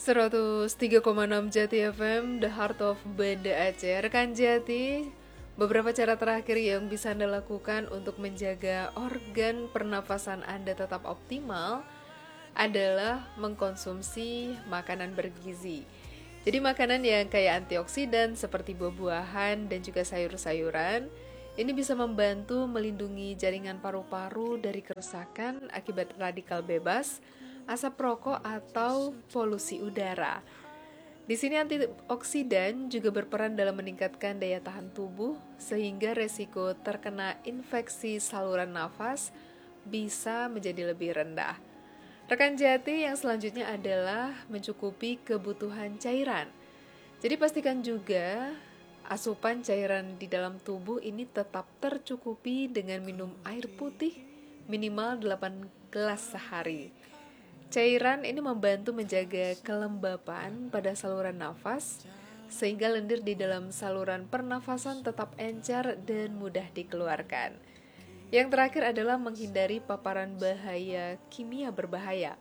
103,6 Jati FM, The Heart of Banda Aceh. Rekan Jati, beberapa cara terakhir yang bisa Anda lakukan untuk menjaga organ pernafasan Anda tetap optimal adalah mengkonsumsi makanan bergizi. Jadi makanan yang kaya antioksidan seperti buah-buahan dan juga sayur-sayuran ini bisa membantu melindungi jaringan paru-paru dari kerusakan akibat radikal bebas, asap rokok atau polusi udara. Di sini antioksidan juga berperan dalam meningkatkan daya tahan tubuh sehingga resiko terkena infeksi saluran nafas bisa menjadi lebih rendah. Rekan Jati, yang selanjutnya adalah mencukupi kebutuhan cairan. Jadi pastikan juga asupan cairan di dalam tubuh ini tetap tercukupi dengan minum air putih minimal 8 gelas sehari. Cairan ini membantu menjaga kelembapan pada saluran nafas sehingga lendir di dalam saluran pernafasan tetap encer dan mudah dikeluarkan. Yang terakhir adalah menghindari paparan bahaya kimia berbahaya.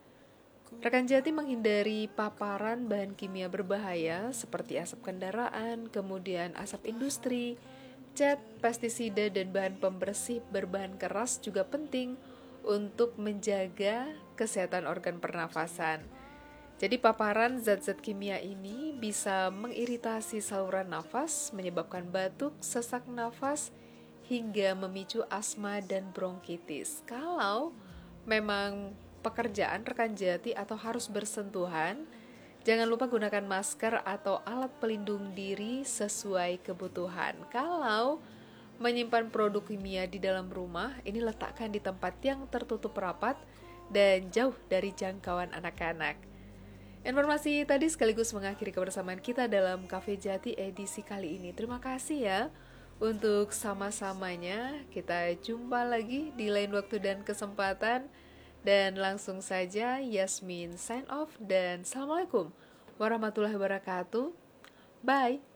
Rekan Jati, menghindari paparan bahan kimia berbahaya seperti asap kendaraan, kemudian asap industri, cat, pestisida, dan bahan pembersih berbahan keras juga penting untuk menjaga kesehatan organ pernafasan. Jadi paparan zat-zat kimia ini bisa mengiritasi saluran nafas, menyebabkan batuk, sesak nafas, hingga memicu asma dan bronkitis. Kalau memang pekerjaan rekan Jati atau harus bersentuhan, jangan lupa gunakan masker atau alat pelindung diri sesuai kebutuhan. Kalau menyimpan produk kimia di dalam rumah, ini letakkan di tempat yang tertutup rapat dan jauh dari jangkauan anak-anak. Informasi tadi sekaligus mengakhiri kebersamaan kita dalam Cafe Jati edisi kali ini. Terima kasih ya untuk sama-samanya. Kita jumpa lagi di lain waktu dan kesempatan. Dan langsung saja Yasmin sign off dan Assalamualaikum warahmatullahi wabarakatuh. Bye.